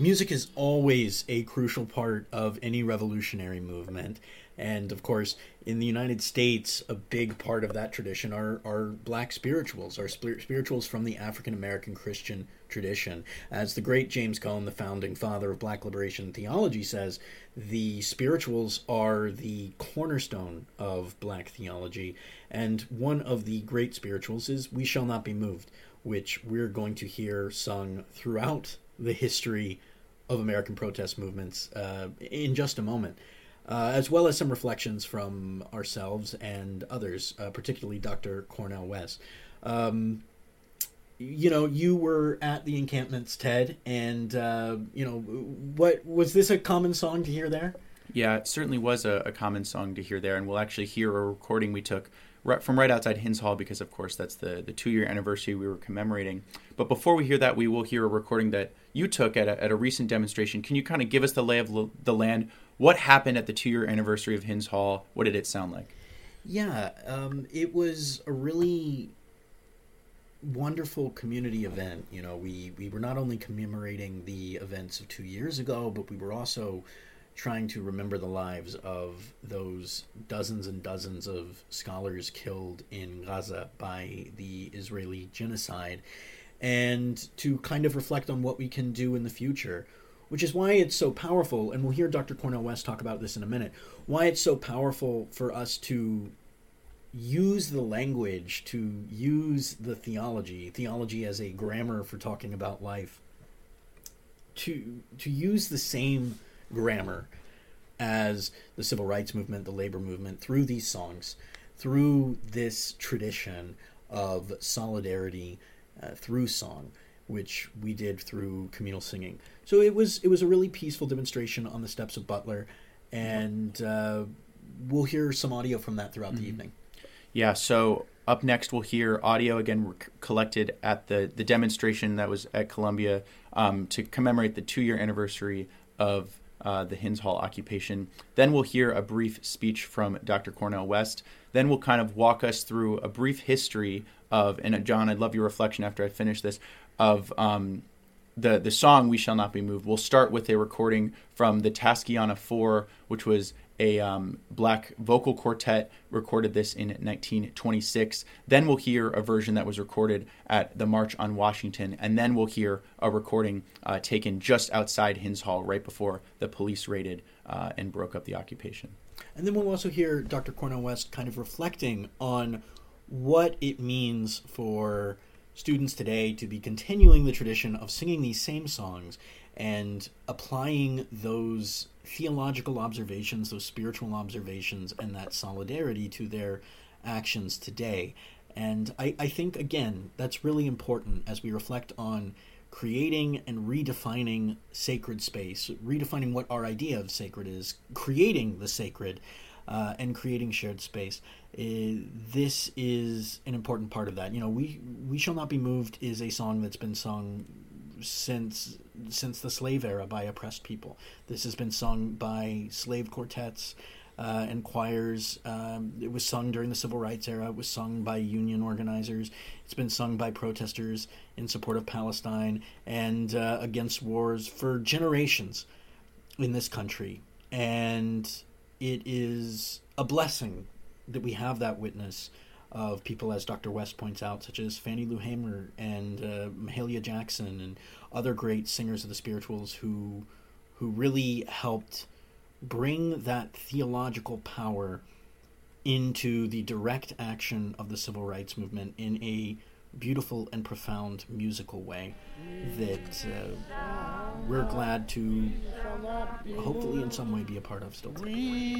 Music is always a crucial part of any revolutionary movement. And of course, in the United States, a big part of that tradition are black spirituals, are spirituals from the African American Christian tradition. As the great James Cone, the founding father of black liberation theology, says, the spirituals are the cornerstone of black theology. And one of the great spirituals is We Shall Not Be Moved, which we're going to hear sung throughout the history of American protest movements in just a moment, as well as some reflections from ourselves and others, particularly Dr. Cornel West. You were at the encampments, Ted, and, what was this a common song to hear there? Yeah, it certainly was a common song to hear there, and we'll actually hear a recording we took from right outside Hinds Hall because, of course, that's the 2-year anniversary we were commemorating. But before we hear that, we will hear a recording that you took at a recent demonstration. Can you kind of give us the lay of the land? What happened at the 2-year anniversary of Hinds Hall? What did it sound like? Yeah, it was a really wonderful community event. We were not only commemorating the events of 2 years ago, but we were also trying to remember the lives of those dozens and dozens of scholars killed in Gaza by the Israeli genocide, and to kind of reflect on what we can do in the future, which is why it's so powerful, and we'll hear Dr. Cornel West talk about this in a minute, why it's so powerful for us to use the language, to use the theology as a grammar for talking about life, to use the same grammar as the civil rights movement, the labor movement, through these songs, through this tradition of solidarity through song, which we did through communal singing. So it was a really peaceful demonstration on the steps of Butler, and we'll hear some audio from that throughout the evening. Yeah, so up next we'll hear audio, again, collected at the demonstration that was at Columbia to commemorate the 2-year anniversary of the Hinds Hall occupation. Then we'll hear a brief speech from Dr. Cornel West. Then we'll kind of walk us through a brief history of, and John, I'd love your reflection after I finish this, of the song We Shall Not Be Moved. We'll start with a recording from the Taskiana Four, which was a black vocal quartet, recorded this in 1926. Then we'll hear a version that was recorded at the March on Washington, and then we'll hear a recording taken just outside Hinds Hall right before the police raided and broke up the occupation. And then we'll also hear Dr. Cornel West kind of reflecting on what it means for students today to be continuing the tradition of singing these same songs and applying those theological observations, those spiritual observations, and that solidarity to their actions today. And I think, again, that's really important as we reflect on creating and redefining sacred space, redefining what our idea of sacred is, creating the sacred, and creating shared space. This is an important part of that. We Shall Not Be Moved is a song that's been sung since the slave era by oppressed people. This has been sung by slave quartets and choirs. It was sung during the civil rights era. It was sung by union organizers. It's been sung by protesters in support of Palestine and against wars for generations in this country. And it is a blessing that we have that witness of people, as Dr. West points out, such as Fannie Lou Hamer and Mahalia Jackson and other great singers of the spirituals who really helped bring that theological power into the direct action of the civil rights movement in a beautiful and profound musical way that we're glad to hopefully in some way be a part of still today.